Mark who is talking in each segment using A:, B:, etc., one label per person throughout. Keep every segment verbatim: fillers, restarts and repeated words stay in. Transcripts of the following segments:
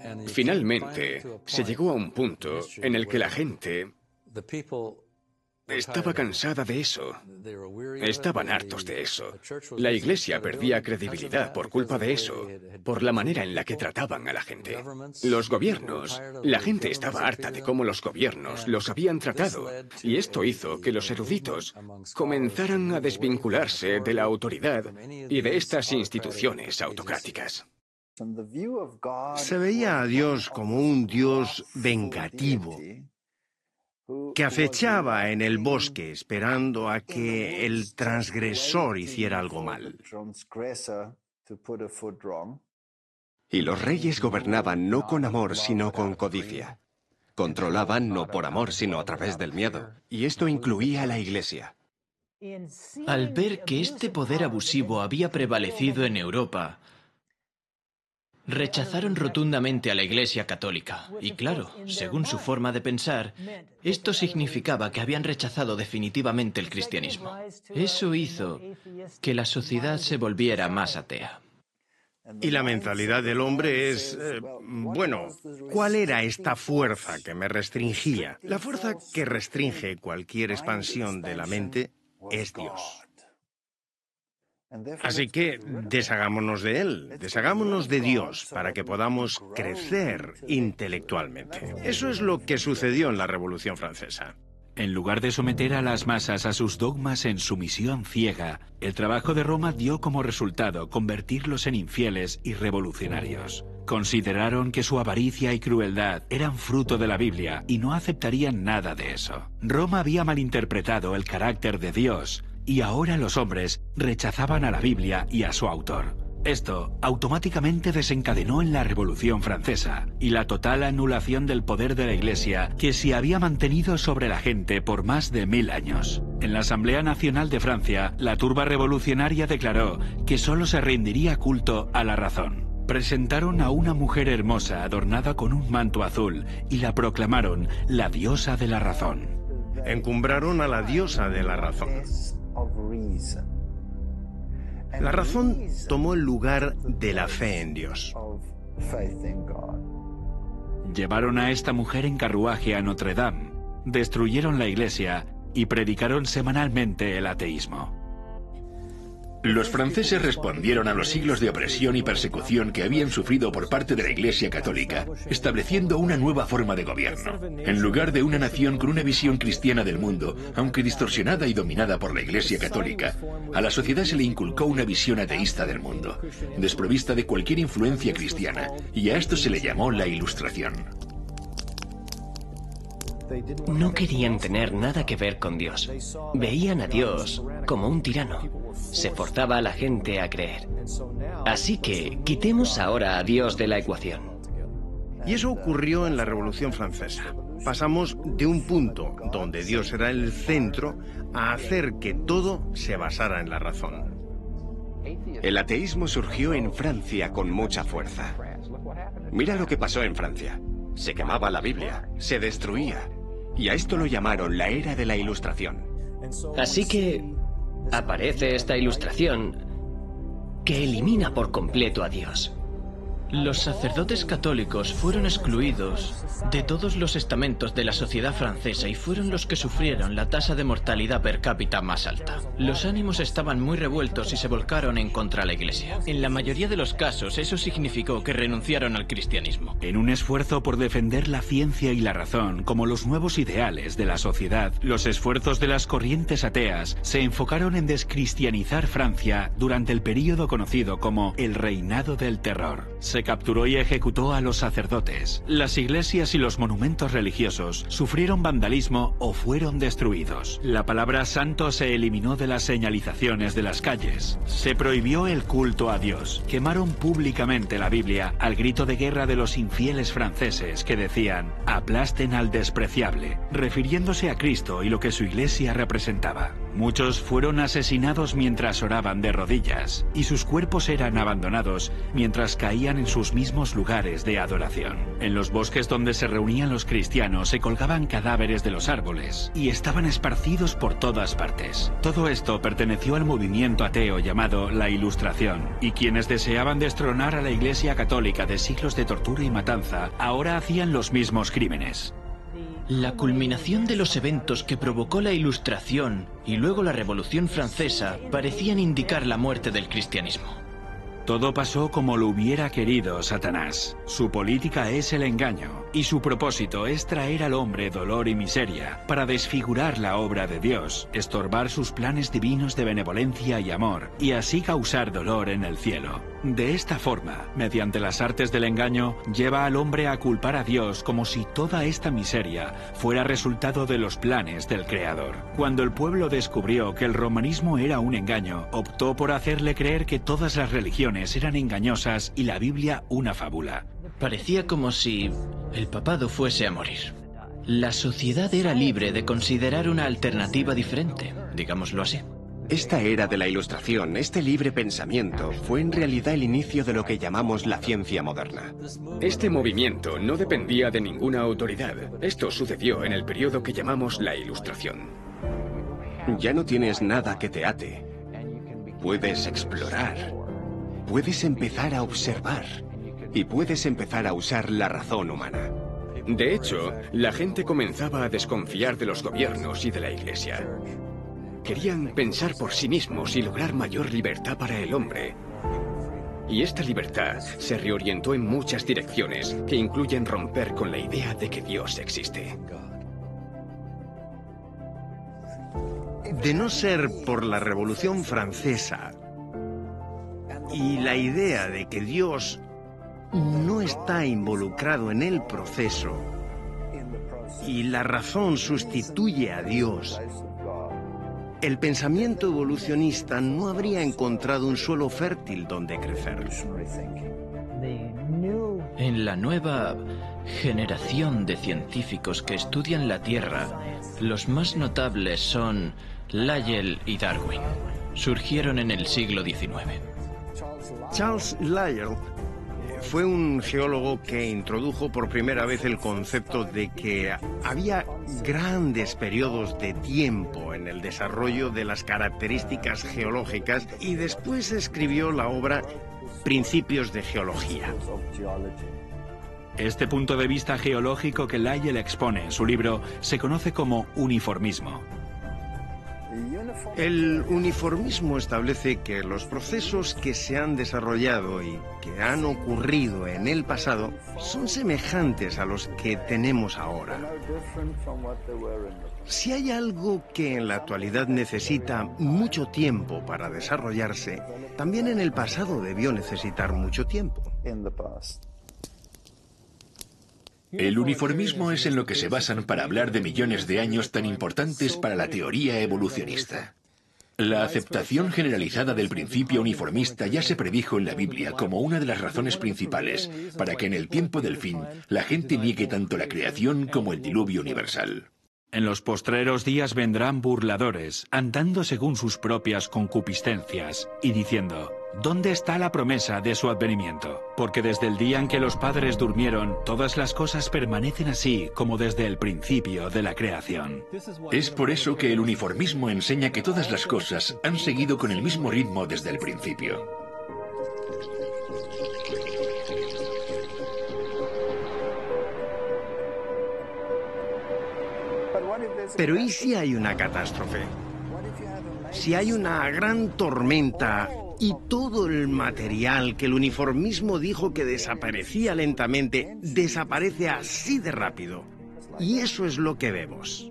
A: Finalmente, se llegó a un punto en el que la gente estaba cansada de eso. Estaban hartos de eso. La Iglesia perdía credibilidad por culpa de eso, por la manera en la que trataban a la gente. Los gobiernos, la gente estaba harta de cómo los gobiernos los habían tratado, y esto hizo que los eruditos comenzaran a desvincularse de la autoridad y de estas instituciones autocráticas.
B: Se veía a Dios como un Dios vengativo, que acechaba en el bosque esperando a que el transgresor hiciera algo mal.
C: Y los reyes gobernaban no con amor, sino con codicia. Controlaban no por amor, sino a través del miedo. Y esto incluía a la Iglesia.
D: Al ver que este poder abusivo había prevalecido en Europa, rechazaron rotundamente a la Iglesia católica. Y claro, según su forma de pensar, esto significaba que habían rechazado definitivamente el cristianismo. Eso hizo que la sociedad se volviera más atea.
B: Y la mentalidad del hombre es, eh, bueno, ¿cuál era esta fuerza que me restringía? La fuerza que restringe cualquier expansión de la mente es Dios. Así que deshagámonos de Él, deshagámonos de Dios para que podamos crecer intelectualmente. Eso es lo que sucedió en la Revolución Francesa.
E: En lugar de someter a las masas a sus dogmas en sumisión ciega, el trabajo de Roma dio como resultado convertirlos en infieles y revolucionarios. Consideraron que su avaricia y crueldad eran fruto de la Biblia y no aceptarían nada de eso. Roma había malinterpretado el carácter de Dios y ahora los hombres rechazaban a la Biblia y a su autor. Esto automáticamente desencadenó en la Revolución Francesa y la total anulación del poder de la Iglesia que se había mantenido sobre la gente por más de mil años. En la Asamblea Nacional de Francia, la turba revolucionaria declaró que solo se rendiría culto a la razón. Presentaron a una mujer hermosa adornada con un manto azul y la proclamaron la diosa de la razón.
B: Encumbraron a la diosa de la razón. La razón tomó el lugar de la fe en Dios.
E: Llevaron a esta mujer en carruaje a Notre Dame, destruyeron la iglesia y predicaron semanalmente el ateísmo.
F: Los franceses respondieron a los siglos de opresión y persecución que habían sufrido por parte de la Iglesia Católica, estableciendo una nueva forma de gobierno. En lugar de una nación con una visión cristiana del mundo, aunque distorsionada y dominada por la Iglesia Católica, a la sociedad se le inculcó una visión ateísta del mundo, desprovista de cualquier influencia cristiana, y a esto se le llamó la Ilustración.
G: No querían tener nada que ver con Dios. Veían a Dios como un tirano. Se forzaba a la gente a creer. Así que quitemos ahora a Dios de la ecuación.
B: Y eso ocurrió en la Revolución Francesa. Pasamos de un punto donde Dios era el centro a hacer que todo se basara en la razón.
C: El ateísmo surgió en Francia con mucha fuerza. Mira lo que pasó en Francia. Se quemaba la Biblia, se destruía. Y a esto lo llamaron la era de la Ilustración.
G: Así que aparece esta ilustración que elimina por completo a Dios.
D: Los sacerdotes católicos fueron excluidos de todos los estamentos de la sociedad francesa y fueron los que sufrieron la tasa de mortalidad per cápita más alta. Los ánimos estaban muy revueltos y se volcaron en contra de la Iglesia. En la mayoría de los casos, eso significó que renunciaron al cristianismo.
E: En un esfuerzo por defender la ciencia y la razón como los nuevos ideales de la sociedad, los esfuerzos de las corrientes ateas se enfocaron en descristianizar Francia durante el período conocido como el Reinado del Terror. Se capturó y ejecutó a los sacerdotes. Las iglesias y los monumentos religiosos sufrieron vandalismo o fueron destruidos. La palabra santo se eliminó de las señalizaciones de las calles. Se prohibió el culto a Dios. Quemaron públicamente la Biblia al grito de guerra de los infieles franceses que decían «aplasten al despreciable», refiriéndose a Cristo y lo que su iglesia representaba. Muchos fueron asesinados mientras oraban de rodillas, y sus cuerpos eran abandonados mientras caían en sus mismos lugares de adoración. En los bosques donde se reunían los cristianos se colgaban cadáveres de los árboles, y estaban esparcidos por todas partes. Todo esto perteneció al movimiento ateo llamado la Ilustración, y quienes deseaban destronar a la Iglesia Católica de siglos de tortura y matanza, ahora hacían los mismos crímenes.
D: La culminación de los eventos que provocó la Ilustración y luego la Revolución Francesa parecían indicar la muerte del cristianismo.
E: Todo pasó como lo hubiera querido Satanás. Su política es el engaño, y su propósito es traer al hombre dolor y miseria, para desfigurar la obra de Dios, estorbar sus planes divinos de benevolencia y amor, y así causar dolor en el cielo. De esta forma, mediante las artes del engaño, lleva al hombre a culpar a Dios como si toda esta miseria fuera resultado de los planes del Creador. Cuando el pueblo descubrió que el romanismo era un engaño, optó por hacerle creer que todas las religiones eran engañosas y la Biblia una fábula.
D: Parecía como si el papado fuese a morir. La sociedad era libre de considerar una alternativa diferente, digámoslo así.
C: Esta era de la Ilustración, este libre pensamiento, fue en realidad el inicio de lo que llamamos la ciencia moderna.
A: Este movimiento no dependía de ninguna autoridad. Esto sucedió en el periodo que llamamos la Ilustración.
C: Ya no tienes nada que te ate. Puedes explorar. Puedes empezar a observar. Y puedes empezar a usar la razón humana.
A: De hecho, la gente comenzaba a desconfiar de los gobiernos y de la Iglesia. Querían pensar por sí mismos y lograr mayor libertad para el hombre. Y esta libertad se reorientó en muchas direcciones que incluyen romper con la idea de que Dios existe.
B: De no ser por la Revolución Francesa y la idea de que Dios no está involucrado en el proceso y la razón sustituye a Dios, el pensamiento evolucionista no habría encontrado un suelo fértil donde crecer.
D: En la nueva generación de científicos que estudian la Tierra, los más notables son Lyell y Darwin. Surgieron en el siglo diecinueve.
B: Charles Lyell fue un geólogo que introdujo por primera vez el concepto de que había grandes periodos de tiempo en el desarrollo de las características geológicas y después escribió la obra Principios de Geología.
E: Este punto de vista geológico que Lyell expone en su libro se conoce como uniformismo.
B: El uniformismo establece que los procesos que se han desarrollado y que han ocurrido en el pasado son semejantes a los que tenemos ahora. Si hay algo que en la actualidad necesita mucho tiempo para desarrollarse, también en el pasado debió necesitar mucho tiempo.
F: El uniformismo es en lo que se basan para hablar de millones de años tan importantes para la teoría evolucionista. La aceptación generalizada del principio uniformista ya se predijo en la Biblia como una de las razones principales para que en el tiempo del fin la gente niegue tanto la creación como el diluvio universal.
E: En los postreros días vendrán burladores, andando según sus propias concupiscencias, y diciendo: ¿dónde está la promesa de su advenimiento? Porque desde el día en que los padres durmieron, todas las cosas permanecen así como desde el principio de la creación.
F: Es por eso que el uniformismo enseña que todas las cosas han seguido con el mismo ritmo desde el principio.
B: Pero ¿y si hay una catástrofe? Si hay una gran tormenta y todo el material que el uniformismo dijo que desaparecía lentamente, desaparece así de rápido. Y eso es lo que vemos.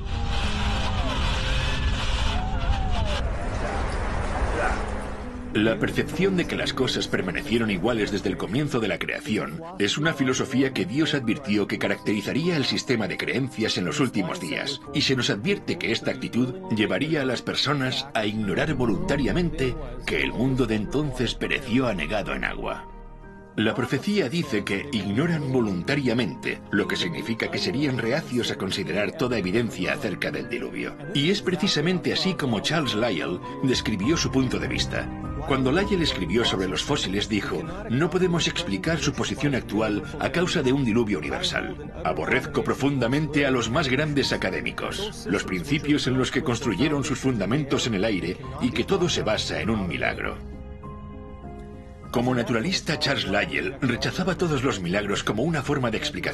F: La percepción de que las cosas permanecieron iguales desde el comienzo de la creación es una filosofía que Dios advirtió que caracterizaría el sistema de creencias en los últimos días, y se nos advierte que esta actitud llevaría a las personas a ignorar voluntariamente que el mundo de entonces pereció anegado en agua. La profecía dice que ignoran voluntariamente, lo que significa que serían reacios a considerar toda evidencia acerca del diluvio. Y es precisamente así como Charles Lyell describió su punto de vista. Cuando Lyell escribió sobre los fósiles dijo: no podemos explicar su posición actual a causa de un diluvio universal. Aborrezco profundamente a los más grandes académicos, los principios en los que construyeron sus fundamentos en el aire y que todo se basa en un milagro. Como naturalista, Charles Lyell rechazaba todos los milagros como una forma de explicación